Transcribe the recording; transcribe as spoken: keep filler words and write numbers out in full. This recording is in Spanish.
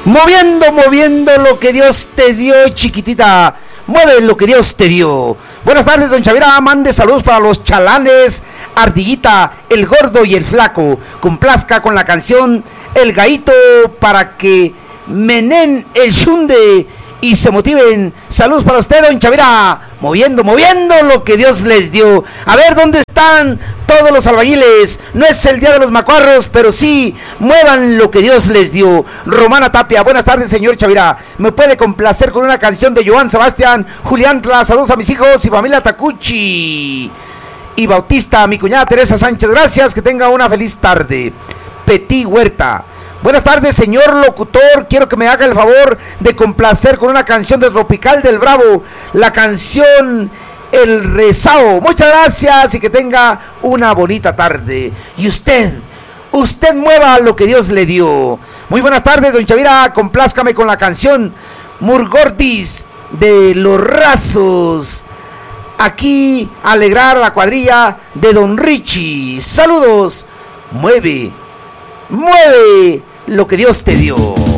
Moviendo, moviendo lo que Dios te dio, chiquitita. Mueve lo que Dios te dio. Buenas tardes, don Chavira. Mande saludos para los chalanes, Ardillita, el gordo y el flaco. Complazca con la canción El Gaito para que menen el chunde y se motiven. Saludos para usted, don Chavira. Moviendo, moviendo lo que Dios les dio. A ver, ¿dónde están todos los albañiles? No es el día de los macuarros, pero sí, muevan lo que Dios les dio. Romana Tapia, buenas tardes, señor Chavira. ¿Me puede complacer con una canción de Joan Sebastián, Julián Tla? Saludos a mis hijos y familia Tacuchi. Y Bautista, mi cuñada Teresa Sánchez. Gracias, que tenga una feliz tarde. Petit Huerta. Buenas tardes, señor locutor. Quiero que me haga el favor de complacer con una canción de Tropical del Bravo. La canción El Rezao. Muchas gracias y que tenga una bonita tarde. Y usted, usted mueva lo que Dios le dio. Muy buenas tardes, don Chavira. Complázcame con la canción Murgordis de Los Razos. Aquí alegrar a la cuadrilla de don Richie. Saludos. Mueve, mueve lo que Dios te dio.